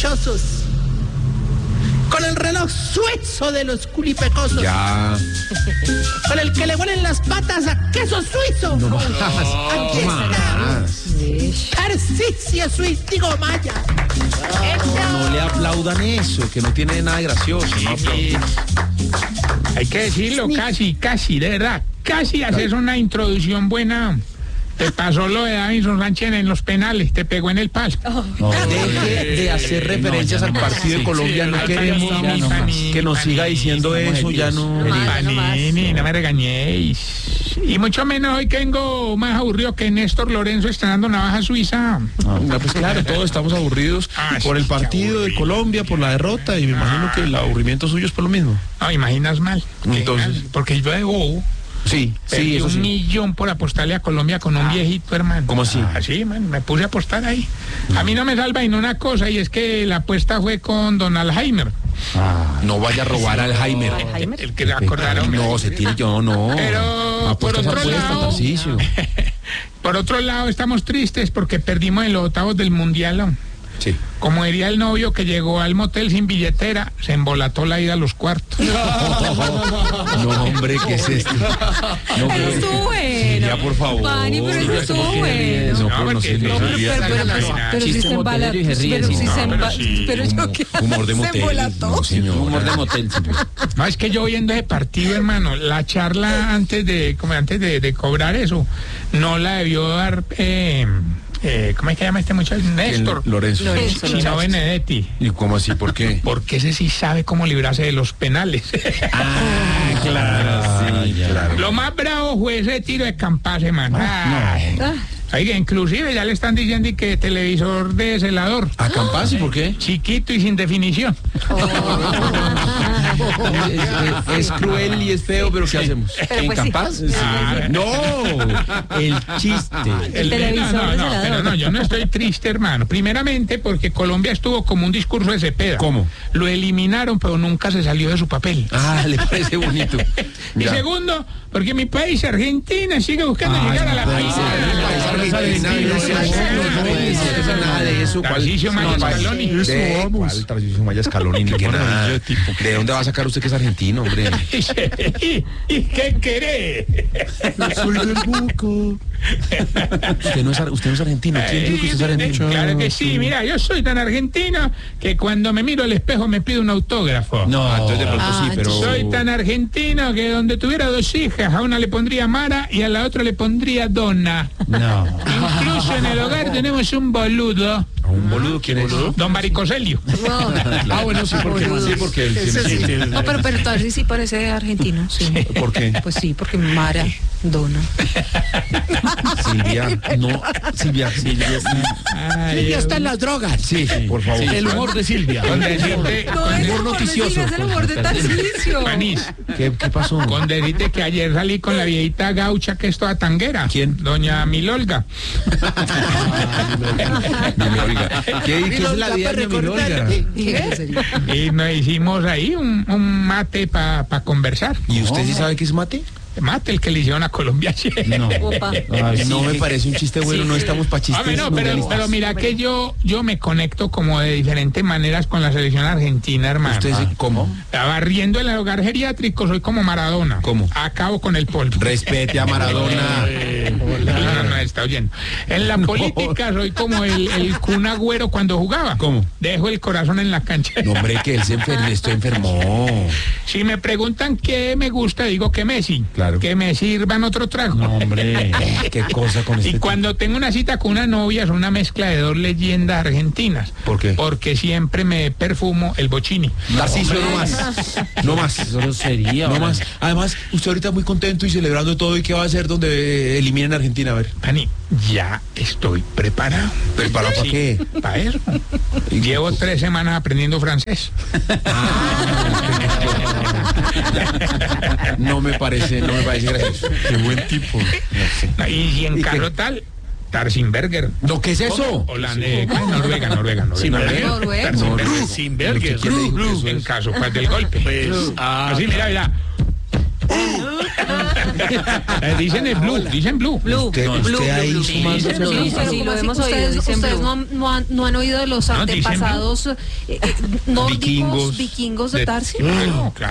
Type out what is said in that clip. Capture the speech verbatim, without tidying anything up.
caprichosos. Con el reloj suizo de los culipecosos. Ya. Con el que le huelen las patas a queso suizo. No más. Aquí está. Tarcisio Suistigo Maya. No, no le aplaudan eso, que no tiene nada de gracioso. No aplaudan. Hay que decirlo, casi, casi, de verdad. Casi haces una introducción buena. Te pasó lo de Davinson Sánchez en los penales, te pegó en el palo. No, deje de hacer referencias al partido de Colombia, no queremos que nos siga diciendo eso, ya no. Panini, no me regañéis. Y mucho menos hoy que vengo más aburrido que Néstor Lorenzo estrenando navaja suiza. No, pues claro, todos estamos aburridos por el partido de Colombia, por la derrota, y me imagino que el aburrimiento suyo es por lo mismo. No, imaginas mal. Entonces, porque yo de bobo. Sí, Perdí sí, eso un sí. millón por apostarle a Colombia con un viejito, hermano. ¿Cómo así? Así, man, me puse a apostar ahí. A mí no me salva en una cosa, y es que la apuesta fue con don Alzheimer. Ah, no vaya a robar al Alzheimer. El que le acordaron. No, se tiene yo, no. Pero Apuestas, por otro apuestas, lado, Tarcisio. por otro lado, estamos tristes porque perdimos en los octavos del Mundial, ¿no? Sí. Como diría el novio que llegó al motel sin billetera, se embolató la ida a los cuartos. No, hombre, ¿qué es esto? No, Eso estuvo bueno. Ya, por favor. Pani, pero eso estuvo bueno. No, No, pero no porque- sé, no, no Pero, sé. pero, pero, pero, pero si Chiste se embala, motelero y se ríe, pero sí, si no, se pero embala, sí. pero yo qué. Humor de ¿Se motel. embolató? No, señor. Humor de motel, sí. No, es que yo viendo ese partido, hermano, la charla antes de, como antes de, de cobrar eso, no la debió dar, eh, eh, ¿cómo es que llama este muchacho? Néstor. Lorenzo. Lorenzo. Sino Benedetti. ¿Y cómo así? ¿Por qué? Porque ese sí sabe cómo librarse de los penales. Ah, claro, sí, claro. Lo más bravo fue ese tiro de Campase, man. Ay. Ah, Oiga, inclusive ya le están diciendo y que televisor de celador. ¿A Campasi? ¿Por qué? Chiquito y sin definición. Es, es- es cruel y es feo, pero ¿qué hacemos? Pero ¿En pues sí. Capaz? Ah, No, el chiste. El televisor no, no, de no, celador. pero no, yo no estoy triste, hermano. Primeramente porque Colombia estuvo como un discurso de Cepeda. ¿Cómo? Lo eliminaron, pero nunca se salió de su papel. Ah, le parece bonito. Y Ya. segundo, porque mi país, Argentina, sigue buscando Ay, llegar a la no, final. país, país, Argentina, no, no, no, nada de eso. ¿Cuál- Tarcisio Maya no, país- Scaloni. de- ¿Cuál Tarcisio Maya Scaloni? Ni que nada. ¿De dónde va a sacar usted que es argentino, hombre? ¿Y, y qué querés? Soy del Buco. Usted no es, ar- usted no es argentino. ¿Quién dijo que usted es argentino? Claro que sí, mira, yo soy tan argentino que cuando me miro al espejo me pido un autógrafo. No, ah, entonces de pronto Ah, sí, pero... Soy tan argentino que donde tuviera dos hijas, a una le pondría Mara y a la otra le pondría Donna. No. Incluso en el hogar tenemos un boludo, ¿A un boludo? ¿Quién es? don Maricoselio. Ah, bueno, sí, porque, sí, porque él tiene... no, pero, pero tal vez sí parece argentino, sí. ¿Por qué? Pues sí, porque Mara, Dona. Silvia, no, Silvia, Silvia, Ay, Silvia está en las drogas. sí, por favor. El humor de Silvia. con decirte, No es el humor noticioso. de Silvia, es el humor de Tarcisio. Manís, ¿Qué, qué pasó? con decirte que ayer salí con la viejita gaucha que es toda tanguera. ¿Quién? Doña Milolga. No me oiga. ¿Qué, qué es la vida de mi Olga? Y nos hicimos ahí un, un mate para pa conversar. ¿Y usted sí sabe qué es mate? Mate el que le hicieron a Colombia ayer. No. Opa. Ay, no me parece un chiste bueno, no estamos para chistes. Hombre, no, pero, mundialistas. pero mira que yo, yo me conecto como de diferentes maneras con la selección argentina, hermano. ¿Usted sí- cómo? Barriendo el hogar geriátrico soy como Maradona. ¿Cómo? Acabo con el polvo. Respete a Maradona. No, no, no, está oyendo. En la política soy como el, el Kun Agüero cuando jugaba. ¿Cómo? Dejo el corazón en la cancha. No, hombre, que él se enfermó, esto enfermó. Si me preguntan qué me gusta, digo que Messi. Claro. Que me sirvan otro trago. No, hombre, qué cosa con este Y cuando tengo una cita con una novia es una mezcla de dos leyendas argentinas. ¿Por qué? Porque siempre me perfumo el bochini. Tarcisio, no más. No más. Eso sería. No más. Además, usted ahorita muy contento y celebrando todo. ¿Y qué va a hacer donde eliminen a Argentina? A ver. Pani, ya estoy preparado. ¿Preparado para qué? Para eso. Llevo tres semanas aprendiendo francés. No me parece, no me parece gracioso. Qué buen tipo. Y, y en ¿Y carro qué? tal, Tarsinberger. ¿No qué es eso? Holandés, Noruega, Noruega, Noruega. Noruega. Noruega. Tarsinberger. Sin Berger. ¿Quién le dijo que eso En es? caso pues, del golpe. Pues, ah, Así, mira, mira. Eh, dicen el blue, dicen blue. Blue, Usted, blue, usted blue, ahí blue. sumándose Sí, a sí, la- sí, lo así? hemos oído, Ustedes, dicen ustedes blue. no, han, no, han, no han oído de los No, dicen antepasados eh, eh, nórdicos, Vikingos vikingos de de- Tarsis. Claro, claro.